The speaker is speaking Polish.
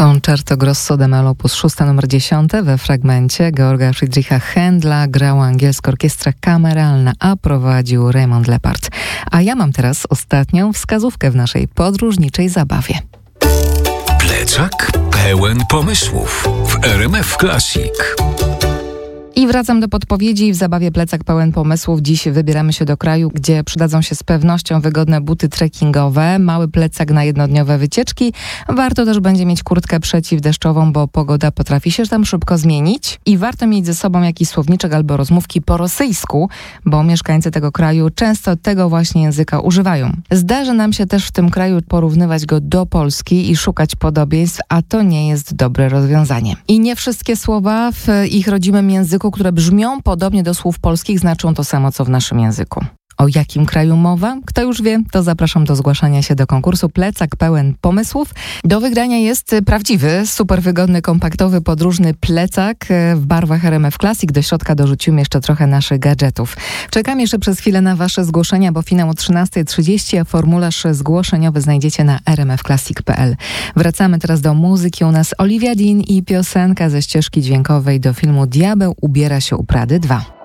Concerto Grosso de Melo op. 6 numer 10 we fragmencie Georga Friedricha Händla grała angielska orkiestra kameralna, a prowadził Raymond Lepard. A ja mam teraz ostatnią wskazówkę w naszej podróżniczej zabawie. Plecak pełen pomysłów w RMF Classic. I wracam do podpowiedzi. W zabawie Plecak pełen pomysłów. Dziś wybieramy się do kraju, gdzie przydadzą się z pewnością wygodne buty trekkingowe, mały plecak na jednodniowe wycieczki. Warto też będzie mieć kurtkę przeciwdeszczową, bo pogoda potrafi się tam szybko zmienić. I warto mieć ze sobą jakiś słowniczek albo rozmówki po rosyjsku, bo mieszkańcy tego kraju często tego właśnie języka używają. Zdarzy nam się też w tym kraju porównywać go do Polski i szukać podobieństw, a to nie jest dobre rozwiązanie. I nie wszystkie słowa w ich rodzimym języku, które brzmią podobnie do słów polskich, znaczą to samo, co w naszym języku. O jakim kraju mowa? Kto już wie, to zapraszam do zgłaszania się do konkursu Plecak pełen pomysłów. Do wygrania jest prawdziwy, super wygodny, kompaktowy, podróżny plecak w barwach RMF Classic. Do środka dorzucimy jeszcze trochę naszych gadżetów. Czekam jeszcze przez chwilę na wasze zgłoszenia, bo finał o 13:30, a formularz zgłoszeniowy znajdziecie na rmfclassic.pl. Wracamy teraz do muzyki. U nas Olivia Dean i piosenka ze ścieżki dźwiękowej do filmu Diabeł ubiera się u Prady 2.